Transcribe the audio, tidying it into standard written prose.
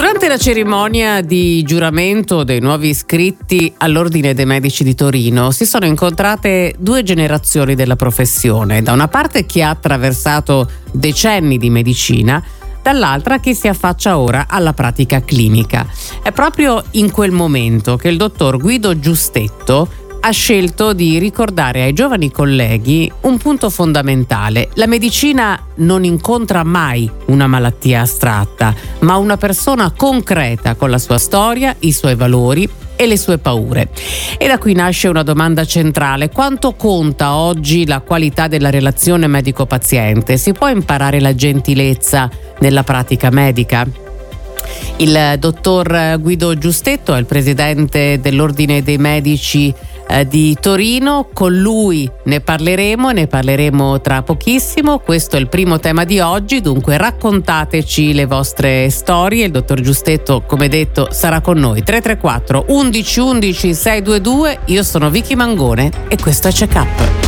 Durante la cerimonia di giuramento dei nuovi iscritti all'Ordine dei Medici di Torino si sono incontrate due generazioni della professione. Da una parte chi ha attraversato decenni di medicina, dall'altra chi si affaccia ora alla pratica clinica. È proprio in quel momento che il dottor Guido Giustetto ha scelto di ricordare ai giovani colleghi un punto fondamentale. La medicina non incontra mai una malattia astratta, ma una persona concreta con la sua storia, i suoi valori e le sue paure. E da qui nasce una domanda centrale: quanto conta oggi la qualità della relazione medico-paziente? Si può imparare la gentilezza nella pratica medica? Il dottor Guido Giustetto è il presidente dell'Ordine dei Medici di Torino. Con lui ne parleremo tra pochissimo. Questo è il primo tema di oggi, dunque raccontateci le vostre storie. Il dottor Giustetto, come detto, sarà con noi. 334 11 11 622. Io sono Vicky Mangone e questo è Check Up.